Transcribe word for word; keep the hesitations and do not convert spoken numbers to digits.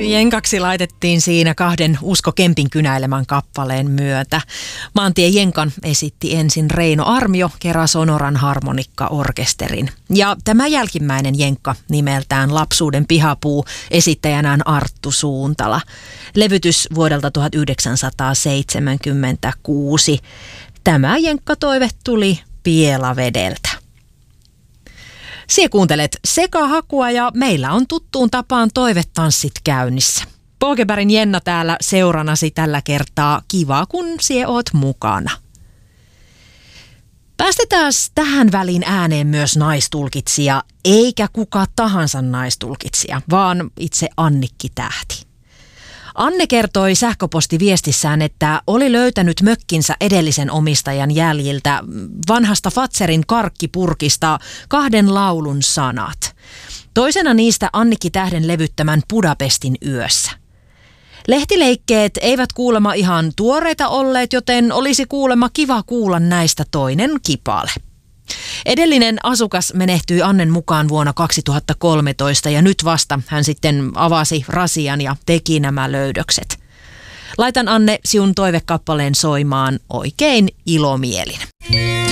Jenkaksi laitettiin siinä kahden Usko Kempin kynäilemän kappaleen myötä. Maantie Jenkan esitti ensin Reino Armio Kera Sonoran harmonikkaorkesterin. Ja tämä jälkimmäinen jenkka nimeltään Lapsuuden pihapuu, esittäjänään Arttu Suuntala. Levytys vuodelta tuhatyhdeksänsataaseitsemänkymmentäkuusi. Tämä jenkkatoive tuli Pielavedeltä. Sie kuuntelet Sekahakua ja meillä on tuttuun tapaan toivetanssit käynnissä. Pågebergin Jenna täällä seuranasi tällä kertaa. Kiva, kun sie oot mukana. Päästetään tähän väliin ääneen myös naistulkitsija, eikä kuka tahansa naistulkitsija, vaan itse Annikki Tähti. Anne kertoi sähköpostiviestissään, että oli löytänyt mökkinsä edellisen omistajan jäljiltä vanhasta Fatserin karkkipurkista kahden laulun sanat. Toisena niistä Annikki Tähden levyttämän Budapestin yössä. Lehtileikkeet eivät kuulemma ihan tuoreita olleet, joten olisi kuulemma kiva kuulla näistä toinen kipale. Edellinen asukas menehtyi Annen mukaan vuonna kaksituhattakolmetoista ja nyt vasta hän sitten avasi rasian ja teki nämä löydökset. Laitan Anne sinun toivekappaleen soimaan oikein ilomielin.